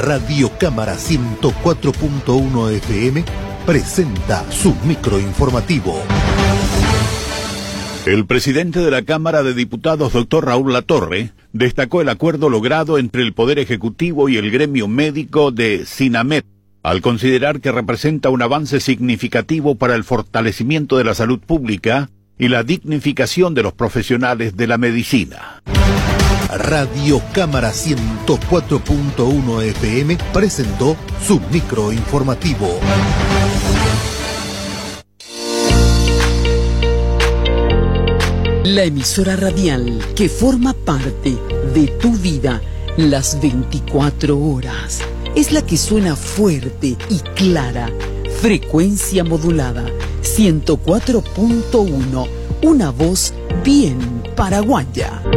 Radio Cámara 104.1 FM presenta su microinformativo. El presidente de la Cámara de Diputados, doctor Raúl Latorre, destacó el acuerdo logrado entre el Poder Ejecutivo y el gremio médico de SINAMED, al considerar que representa un avance significativo para el fortalecimiento de la salud pública y la dignificación de los profesionales de la medicina. Radio Cámara 104.1 FM presentó su microinformativo. La emisora radial que forma parte de tu vida las 24 horas. Es la que suena fuerte y clara. Frecuencia modulada 104.1. Una voz bien paraguaya.